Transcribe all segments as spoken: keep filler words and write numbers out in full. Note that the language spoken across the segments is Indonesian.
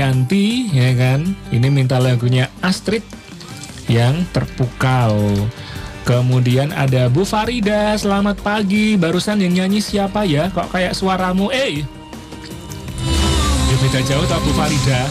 ganti ya kan. Ini minta lagunya Astrid yang Terpukau. Kemudian ada Bu Farida, selamat pagi. Barusan yang nyanyi siapa ya? Kok kayak suaramu? Eh, ya beda jauh tak Bu Farida.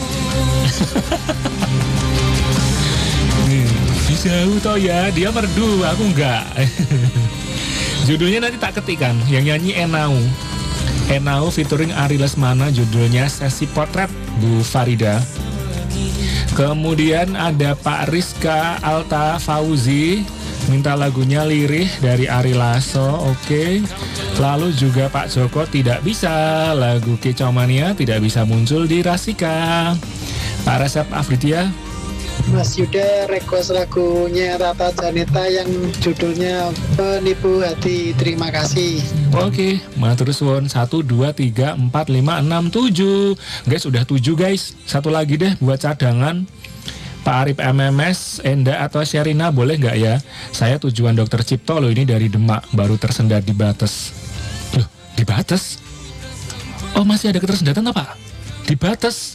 Jauh toh ya, dia merdu, aku enggak. Judulnya nanti tak ketikkan. Yang nyanyi Enau. Enau featuring Ari Lesmana, judulnya Sesi Potret Bu Farida. Kemudian ada Pak Rizka Alta Fauzi, minta lagunya Lirih dari Ari Lasso. Oke. Lalu juga Pak Joko Tidak Bisa, lagu Kecomania tidak bisa muncul di Rasika. Pak Resep Afridia. Mas Yuda request lagunya Tata Janeta yang judulnya Penipu Hati. Terima kasih. Oke, matur suwun. Satu, dua, tiga, empat, lima, enam, tujuh. Guys, sudah tujuh guys. Satu lagi deh buat cadangan. Pak Arif M M S, Enda atau Sherina boleh nggak ya? Saya tujuan Dokter Cipto loh, ini dari Demak, baru tersendat di Bates. Loh, di Bates? Oh, masih ada ketersendatan apa? Di Bates?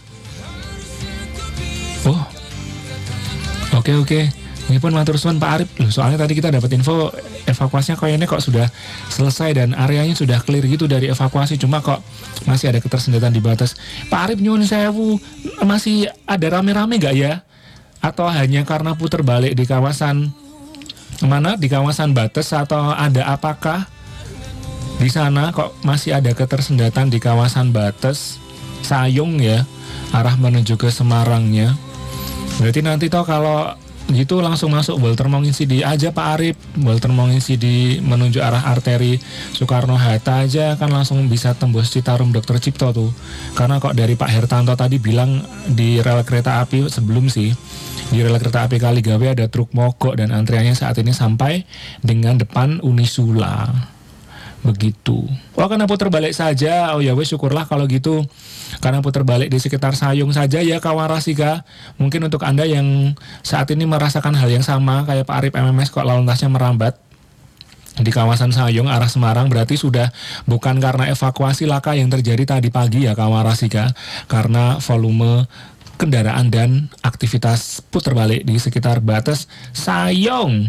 Oh, Oke oke, ini pun matur suwun Pak Arif. Loh, soalnya tadi kita dapat info evakuasinya kayaknya kok sudah selesai dan areanya sudah clear gitu dari evakuasi. Cuma kok masih ada ketersendatan di Bates. Pak Arif nyuwun sewu, masih ada rame-rame nggak ya? Atau hanya karena putar balik di kawasan mana? Di kawasan Bates atau ada apakah di sana kok masih ada ketersendatan di kawasan Bates, Sayung ya, arah menuju ke Semarangnya. Berarti nanti toh kalau gitu langsung masuk Walter Monginsidi aja Pak Arif. Walter Monginsidi menuju arah arteri Soekarno-Hatta aja kan langsung bisa tembus Citarum Dokter Cipto tuh. Karena kok dari Pak Hertanto tadi bilang di rel kereta api sebelum sih, di rel kereta api Kaligawe ada truk mogok dan antriannya saat ini sampai dengan depan Unisula. Begitu. Oh, karena putar balik saja. Oh ya wes, syukurlah kalau gitu. Karena putar balik di sekitar Sayung saja ya kawan Rasika. Mungkin untuk Anda yang saat ini merasakan hal yang sama kayak Pak Arif M M S kok lalu lintasnya merambat di kawasan Sayung arah Semarang, berarti sudah bukan karena evakuasi laka yang terjadi tadi pagi ya kawan Rasika, karena volume kendaraan dan aktivitas putar balik di sekitar Bates Sayung.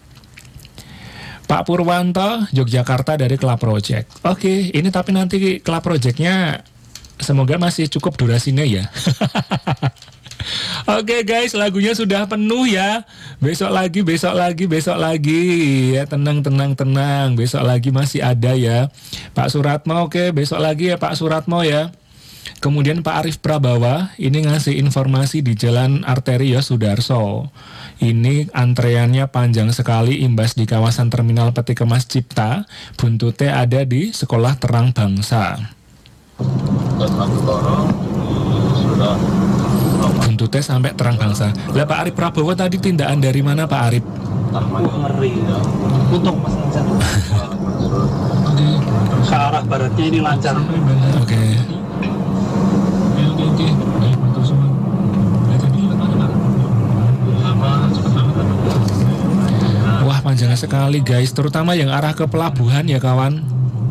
Pak Purwanto, Yogyakarta dari Club Project. Oke, ini tapi nanti Club Projectnya semoga masih cukup durasinya ya. Oke guys, lagunya sudah penuh ya. Besok lagi, besok lagi, besok lagi. Ya tenang, tenang, tenang. Besok lagi masih ada ya. Pak Suratmo, oke, besok lagi ya Pak Suratmo ya. Kemudian Pak Arif Prabawa, ini ngasih informasi di Jalan Arteria Sudarso. Ini antreannya panjang sekali, imbas di kawasan Terminal Peti Kemas Cipta. Buntutnya ada di Sekolah Terang Bangsa. Buntutnya sampai Terang Bangsa. Lah Pak Arif Prabowo tadi tindakan dari mana Pak Arif? Uh, ngeri ya. Untung mas lancar. Ke arah baratnya ini lancar. Oke. Oke oke. Baik, matur suwun. Wah, panjang sekali guys, terutama yang arah ke pelabuhan ya kawan.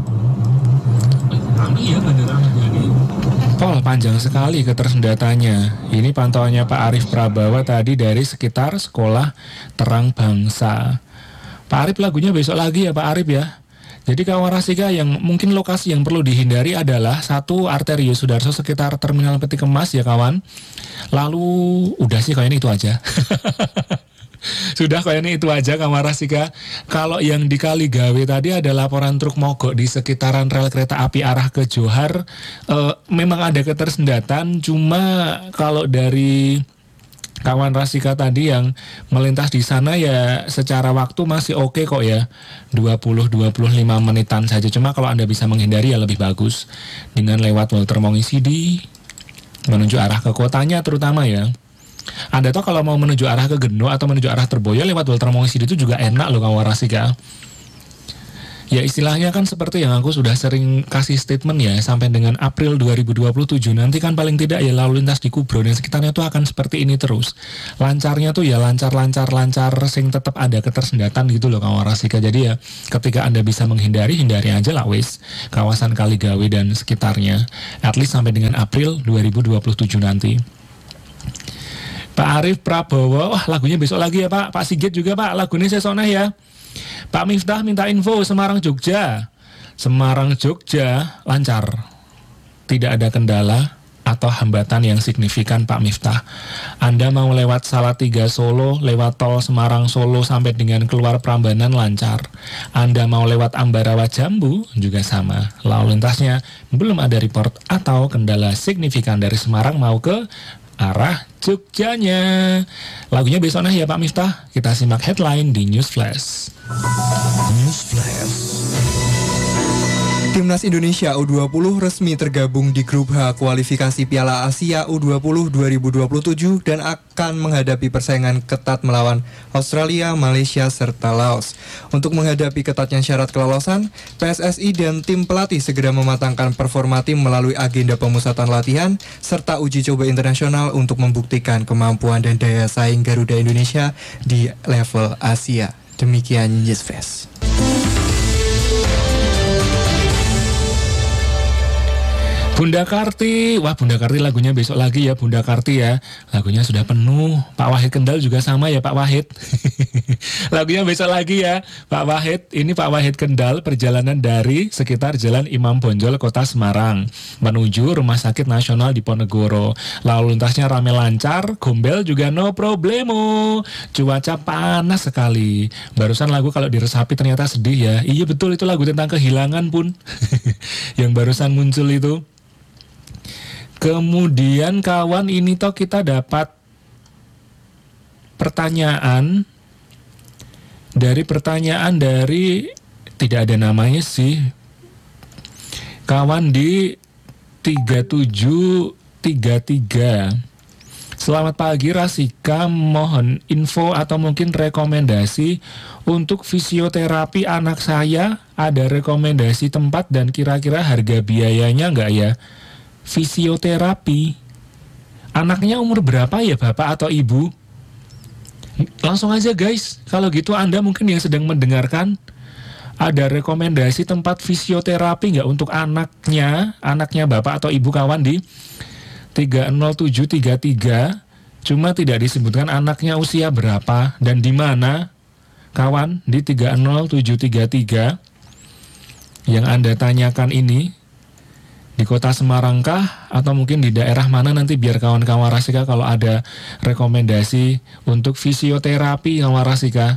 Pol panjang sekali ketersendatannya. Ini pantauannya Pak Arif Prabawa tadi dari sekitar Sekolah Terang Bangsa. Pak Arif, lagunya besok lagi ya Pak Arif ya. Jadi kawan Rasika, yang mungkin lokasi yang perlu dihindari adalah satu, Arteria Sudarso sekitar Terminal Peti Kemas ya kawan. Lalu udah sih kayaknya itu aja. Sudah kayaknya itu aja kawan Rasika. Kalau yang di Kaligawe tadi ada laporan truk mogok di sekitaran rel kereta api arah ke Johar. E, memang ada ketersendatan, cuma kalau dari kawan Rasika tadi yang melintas di sana ya secara waktu masih oke kok ya, dua puluh sampai dua puluh lima menitan saja. Cuma kalau Anda bisa menghindari ya lebih bagus dengan lewat Walter Monginsidi menuju arah ke kotanya terutama ya. Anda tahu kalau mau menuju arah ke Geno atau menuju arah Terboyo lewat Walter Monginsidi itu juga enak loh kawan Rasika. Ya istilahnya kan seperti yang aku sudah sering kasih statement ya, sampai dengan April dua ribu dua puluh tujuh nanti kan paling tidak ya lalu lintas di Kubro dan sekitarnya tuh akan seperti ini terus. Lancarnya tuh ya lancar-lancar-lancar sing tetap ada ketersendatan gitu loh kawan Rasika. Jadi ya ketika Anda bisa menghindari, hindari aja lah wis kawasan Kaligawe dan sekitarnya. At least sampai dengan April dua ribu dua puluh tujuh nanti. Pak Arif Prabowo, wah lagunya besok lagi ya Pak. Pak Sigit juga Pak, lagunya sesoneh ya. Pak Miftah minta info Semarang Jogja. Semarang Jogja lancar, tidak ada kendala atau hambatan yang signifikan Pak Miftah. Anda mau lewat Salatiga Solo, lewat tol Semarang Solo sampai dengan keluar Prambanan lancar. Anda mau lewat Ambarawa Jambu juga sama. Lalu lintasnya belum ada report atau kendala signifikan dari Semarang mau ke arah Jogjanya. Lagunya besoknya ya Pak Miftah. Kita simak headline di News Flash. News Flash. Timnas Indonesia U dua puluh resmi tergabung di grup H kualifikasi Piala Asia U dua puluh dua ribu dua puluh tujuh dan akan menghadapi persaingan ketat melawan Australia, Malaysia, serta Laos. Untuk menghadapi ketatnya syarat kelolosan, P S S I dan tim pelatih segera mematangkan performa tim melalui agenda pemusatan latihan serta uji coba internasional untuk membuktikan kemampuan dan daya saing Garuda Indonesia di level Asia. Demikian News Flash. Bunda Karti, wah Bunda Karti lagunya besok lagi ya Bunda Karti ya. Lagunya sudah penuh. Pak Wahid Kendal juga sama ya Pak Wahid. Lagunya besok lagi ya Pak Wahid. Ini Pak Wahid Kendal perjalanan dari sekitar Jalan Imam Bonjol Kota Semarang menuju Rumah Sakit Nasional di Ponegoro. Lalu lintasnya rame lancar, gombel juga no problemo. Cuaca panas sekali. Barusan lagu kalau diresapi ternyata sedih ya. Iya betul itu lagu tentang kehilangan pun. Yang barusan muncul itu. Kemudian kawan ini toh kita dapat pertanyaan dari pertanyaan dari tidak ada namanya sih kawan di tiga tujuh tiga tiga. Selamat pagi Rasika, mohon info atau mungkin rekomendasi untuk fisioterapi anak saya. Ada rekomendasi tempat dan kira-kira harga biayanya nggak ya? Fisioterapi anaknya umur berapa ya bapak atau ibu? Langsung aja guys, kalau gitu Anda mungkin yang sedang mendengarkan ada rekomendasi tempat fisioterapi nggak untuk anaknya anaknya bapak atau ibu kawan di tiga nol tujuh tiga tiga. Cuma tidak disebutkan anaknya usia berapa dan di mana kawan di tiga nol tujuh tiga tiga yang Anda tanyakan ini. Di kota Semarang kah? Atau mungkin di daerah mana nanti biar kawan-kawan Rasika kalau ada rekomendasi untuk fisioterapi kawan Rasika.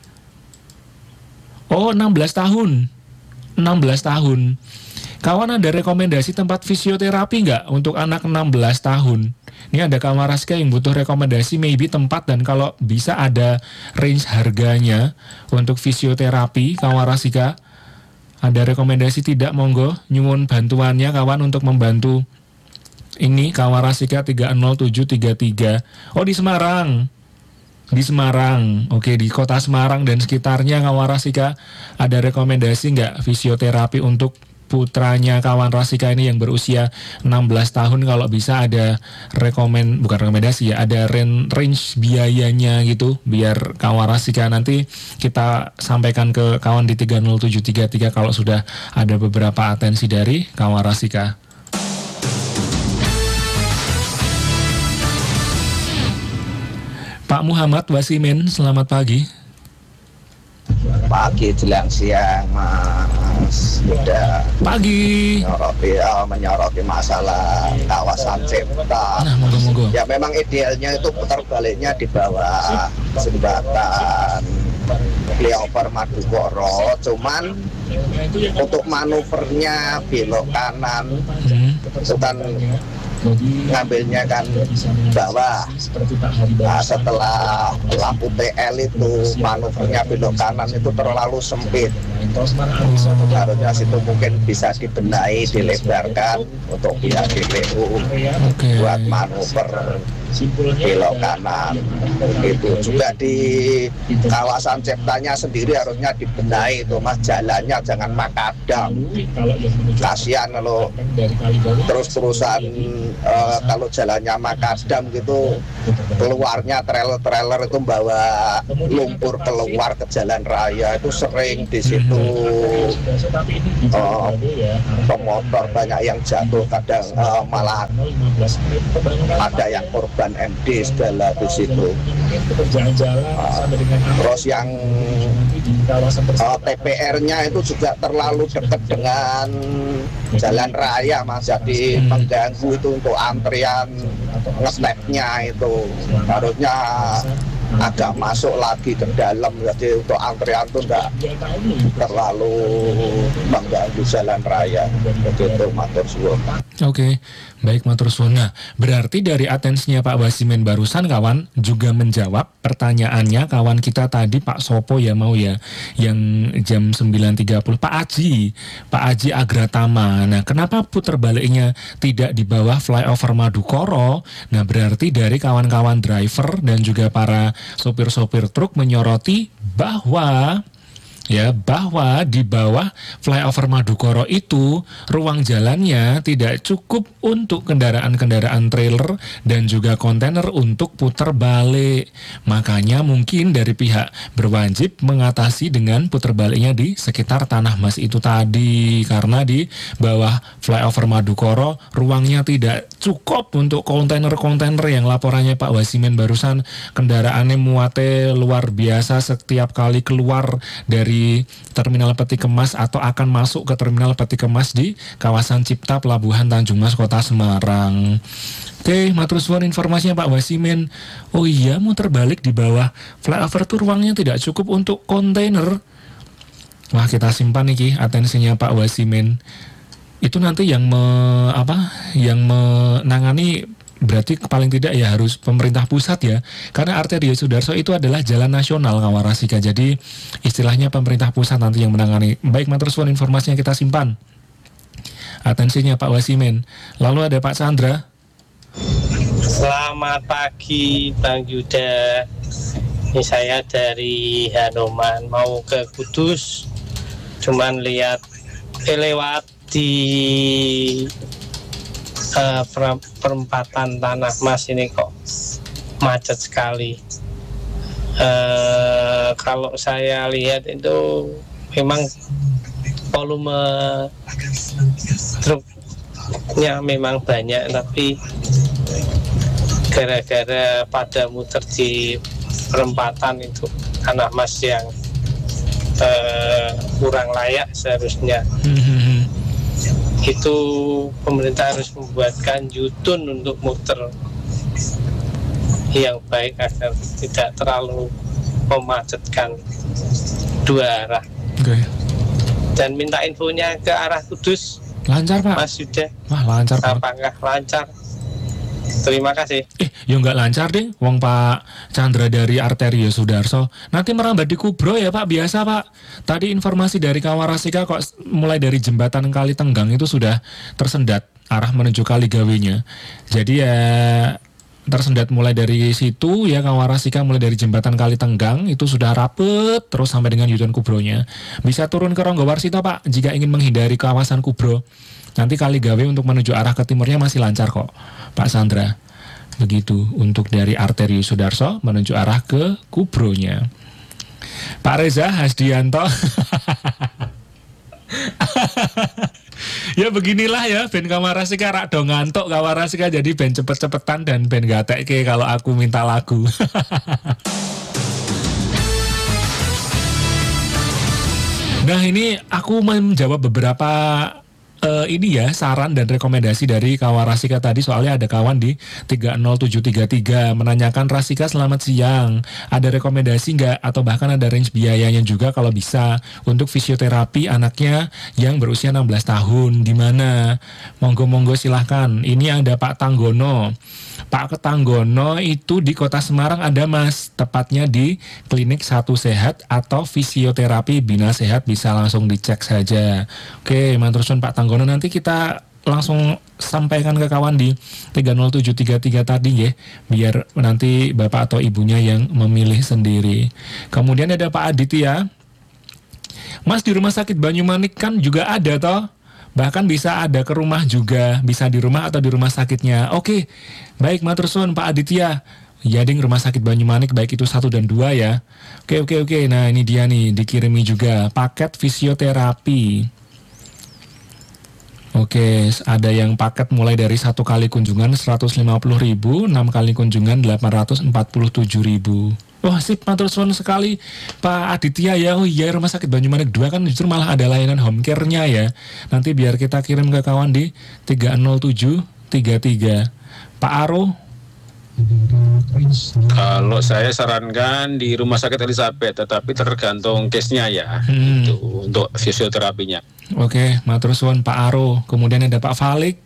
Oh enam belas tahun. enam belas tahun. Kawan ada rekomendasi tempat fisioterapi nggak untuk anak enam belas tahun? Ini ada kawan Rasika yang butuh rekomendasi maybe tempat dan kalau bisa ada range harganya untuk fisioterapi kawan Rasika. Ada rekomendasi tidak monggo nyuwun bantuannya kawan untuk membantu ini kawan Rasika tiga nol tujuh tiga tiga. Oh di Semarang. Di Semarang. Oke di kota Semarang dan sekitarnya kawan Rasika ada rekomendasi nggak fisioterapi untuk putranya kawan Rasika ini yang berusia enam belas tahun. Kalau bisa ada rekomend bukan rekomendasi ya, ada range biayanya gitu biar kawan Rasika nanti kita sampaikan ke kawan di tiga nol tujuh tiga tiga kalau sudah ada beberapa atensi dari kawan Rasika. Pak Muhammad Wasimin, selamat pagi. Pagi jelang siang Mas Yuda. Pagi menyoroti, oh, menyoroti masalah kawasan Cipta. Nah monggo-monggo. Ya memang idealnya itu putar baliknya di bawah jembatan flyover Madukoro. Cuman untuk manuvernya belok kanan hmm. itu kan ngambilnya kan bawah. Nah, setelah lampu T L itu manuvernya belok kanan itu terlalu sempit. Harusnya situ mungkin bisa dibenahi, dilebarkan untuk pihak G P U Oke. buat manuver belok kanan. Begitu juga di kawasan Ciptanya sendiri harusnya dibenahi itu mas, jalannya jangan makadam. Kasihan kalau terus-terusan uh, kalau jalannya makadam gitu, keluarnya trailer-trailer itu bawa lumpur keluar ke jalan raya, itu sering di situ uh, pemotor banyak yang jatuh, kadang uh, malah ada yang korban M D segala di situ. Uh, terus yang uh, T P R-nya itu juga terlalu dekat dengan jalan raya mas, jadi mengganggu itu untuk antrian ngetepnya itu. Harusnya agak masuk lagi ke dalam, jadi untuk antrian itu enggak terlalu mengganggu jalan raya. Begitu matur suwun. Oke, baik matur suwun. Nah, berarti dari atensinya Pak Wasimen barusan kawan juga menjawab pertanyaannya kawan kita tadi Pak Sopo ya mau ya, yang jam sembilan tiga puluh Pak Aji, Pak Aji Agratama. Nah, kenapa putar baliknya tidak di bawah flyover Madukoro? Nah, berarti dari kawan-kawan driver dan juga para sopir-sopir truk menyoroti bahwa ya bahwa di bawah flyover Madukoro itu ruang jalannya tidak cukup untuk kendaraan-kendaraan trailer dan juga kontainer untuk putar balik. Makanya mungkin dari pihak berwajib mengatasi dengan putar baliknya di sekitar Tanah Mas itu tadi, karena di bawah flyover Madukoro ruangnya tidak cukup untuk kontainer-kontainer yang laporannya Pak Wasimen barusan kendaraannya muate luar biasa setiap kali keluar dari terminal peti kemas atau akan masuk ke terminal peti kemas di kawasan Cipta Pelabuhan Tanjung Mas Kota Semarang. Oke, matur suwun informasinya Pak Wasimen. Oh iya, muter balik di bawah flyover tuh ruangnya tidak cukup untuk kontainer. Wah, kita simpan nih atensinya Pak Wasimen. Itu nanti yang me, apa? Yang menangani berarti paling tidak ya harus pemerintah pusat ya, karena Arteria Sudarso itu adalah jalan nasional Kawarasika, jadi istilahnya pemerintah pusat nanti yang menangani. Baik matur suwun informasinya kita simpan atensinya Pak Wasimen. Lalu ada Pak Chandra. Selamat pagi Bang Yuda, ini saya dari Hanoman mau ke Kudus, cuman lihat eh, lewat di Uh, perempatan Tanah Mas ini kok macet sekali. Uh, kalau saya lihat itu memang volume truknya memang banyak, tapi gara-gara pada muter di perempatan itu Tanah Mas yang uh, kurang layak seharusnya. Itu pemerintah harus membuatkan U-turn untuk muter yang baik agar tidak terlalu memacetkan dua arah. Oke. Dan minta infonya ke arah Kudus. Lancar Pak? Mas Yuda. Wah lancar Pak. Apakah lancar? Terima kasih. Eh, ya nggak lancar deh. Wong Pak Chandra dari Arteria Sudarso. Nanti merambat di Kubro ya Pak, biasa Pak. Tadi informasi dari Kawarasika kok mulai dari jembatan Kali Tenggang itu sudah tersendat arah menuju Kali Gawinya. Jadi ya tersendat mulai dari situ ya Kawarasika, mulai dari jembatan Kali Tenggang itu sudah rapet terus sampai dengan U-turn Kubronya. Bisa turun ke Ronggowarsita Pak jika ingin menghindari kawasan Kubro. Nanti Kali Gawe untuk menuju arah ke timurnya masih lancar kok Pak Sandra. Begitu untuk dari Arteria Sudarso menuju arah ke Kubronya. Pak Reza Hasdianto. Ya beginilah ya, ben Kawarasika rak do ngantuk Kawarasika, jadi ben cepet-cepetan dan ben gatekke kalau aku minta lagu. Nah ini aku menjawab beberapa uh, ini ya saran dan rekomendasi dari kawan Rasika tadi, soalnya ada kawan di tiga nol tujuh tiga tiga menanyakan, Rasika selamat siang, ada rekomendasi nggak atau bahkan ada range biayanya juga kalau bisa untuk fisioterapi anaknya yang berusia enam belas tahun, di mana? Monggo-monggo silahkan. Ini ada Pak Tanggono. Pak Ketanggono itu di Kota Semarang ada Mas, tepatnya di Klinik Satu Sehat atau Fisioterapi Bina Sehat, bisa langsung dicek saja. Oke, matur suwun Pak Tanggono, nanti kita langsung sampaikan ke kawan di tiga nol tujuh tiga tiga tadi ya, biar nanti Bapak atau Ibunya yang memilih sendiri. Kemudian ada Pak Aditya. Mas, di Rumah Sakit Banyumanik kan juga ada toh? Bahkan bisa ada ke rumah juga, bisa di rumah atau di rumah sakitnya. Oke, baik matur suwun Pak Aditya. Ya, ding Rumah Sakit Banyumanik baik itu satu dan dua ya. Oke, oke, oke. Nah, ini dia nih, dikirimi juga paket fisioterapi. Oke, ada yang paket mulai dari satu kali kunjungan seratus lima puluh ribu, enam kali kunjungan delapan ratus empat puluh tujuh ribu. Wah, sip, matur suwun sekali Pak Aditya ya. Oh iya, Rumah Sakit Banyumanik dua kan justru malah ada layanan home care-nya ya. Nanti biar kita kirim ke kawan di tiga nol tujuh tiga tiga. Pak Aro. Kalau saya sarankan di Rumah Sakit Elizabeth, tetapi tergantung case-nya ya, Hmm. itu untuk fisioterapinya. Oke, matur suwun Pak Aro. Kemudian ada Pak Falik.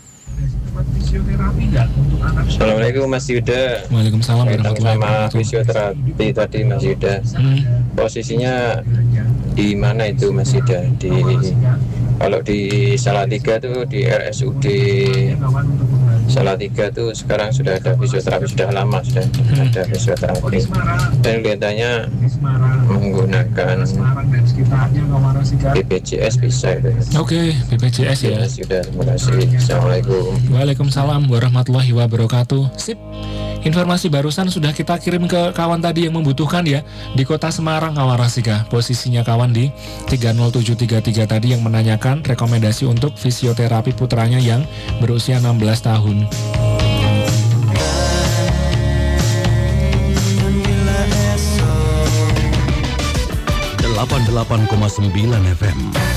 Assalamualaikum Mas Yuda. Waalaikumsalam Kaitan warahmatullahi sama wabarakatuh. fisioterapi tadi Mas Yuda. Hmm. Posisinya di mana itu Mas Yuda? Di kalau di Salatiga tuh di R S U D Salatiga tuh sekarang sudah ada fisioterapi, sudah lama sudah ada fisioterapi. Dan kelihatannya menggunakan B P J S bisa itu. Oke, B P J S ya. Mas Yuda, terima kasih. Assalamualaikum. Waalaikumsalam warahmatullahi wabarakatuh. Sip. Informasi barusan sudah kita kirim ke kawan tadi yang membutuhkan ya, di Kota Semarang kawan Rasika. Posisinya kawan di tiga nol tujuh tiga tiga tadi yang menanyakan rekomendasi untuk fisioterapi putranya yang berusia enam belas tahun. delapan puluh delapan koma sembilan F M